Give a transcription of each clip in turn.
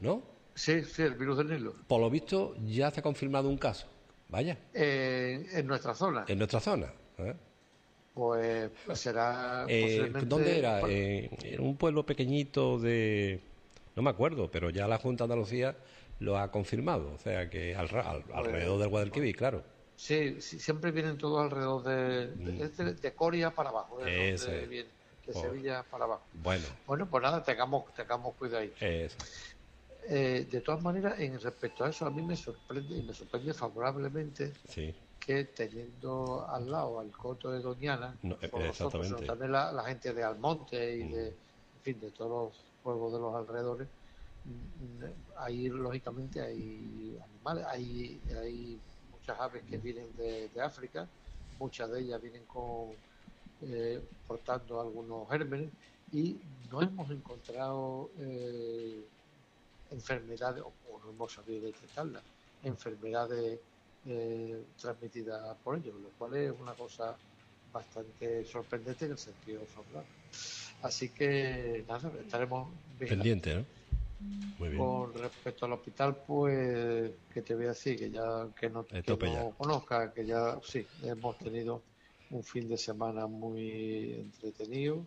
¿no? Sí, sí, el virus del Nilo. Por lo visto ya se ha confirmado un caso. Vaya, En nuestra zona, en nuestra zona. pues será ¿Dónde posiblemente... era? En un pueblo pequeñito de... No me acuerdo, pero ya la Junta de Andalucía lo ha confirmado. O sea que alrededor del Guadalquivir, claro. Sí, sí, siempre vienen todos alrededor de Coria para abajo, es Ese donde es. viene, de Pues, Sevilla para abajo. bueno, Bueno, pues nada, tengamos cuidado ahí. ese. De todas maneras, en respecto a eso, a mí me sorprende y me sorprende favorablemente Sí, que teniendo al lado al Coto de Doñana, no, no solo nosotros, sino exactamente. también la gente de Almonte y de, en fin, de todos los pueblos de los alrededores, ahí lógicamente hay animales, hay muchas aves que vienen de África, muchas de ellas vienen portando algunos gérmenes y no hemos encontrado enfermedades, o no hemos sabido detectarlas, enfermedades transmitidas por ellos, lo cual es una cosa bastante sorprendente en el sentido favorable. Así que nada, estaremos vigilantes. Pendiente, ¿no? Muy bien. Con respecto al hospital, pues, que te voy a decir? Que ya que Tope ya. no conozca, que ya sí, hemos tenido un fin de semana muy entretenido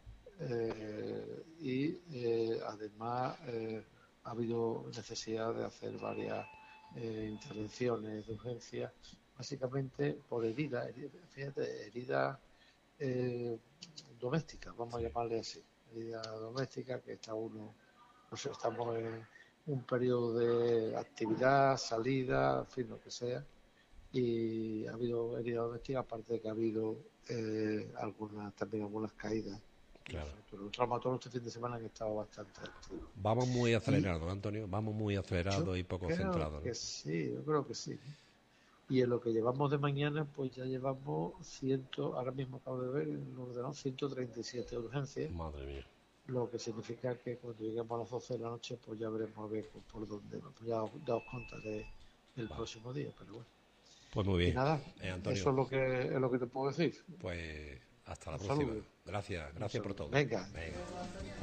y además ha habido necesidad de hacer varias intervenciones de urgencia, básicamente por fíjate, heridas eh, domésticas, vamos a Sí. llamarle así, heridas domésticas que está uno, no sé, estamos en un periodo de actividad, salida, en fin, lo que sea, y ha habido heridas domésticas, aparte de que ha habido también algunas caídas y Claro. fracturas. Los traumatólogos este fin de semana han estado bastante activos. Vamos muy Y acelerados, Antonio. Vamos muy yo acelerados y poco creo centrados, ¿no? que sí, yo creo que sí. Y en lo que llevamos de mañana, pues ya llevamos ahora mismo acabo de ver en el ordenador 137 urgencias, Madre mía. lo que significa que cuando lleguemos a las 12 de la noche, pues ya veremos a ver por dónde, pues ya os contaré el Vale. próximo día, pero bueno. Pues muy Y bien. nada, Antonio, eso es lo que te puedo decir. pues hasta la Un próxima. saludo. Gracias, Un gracias por saludo. todo. Venga. Venga.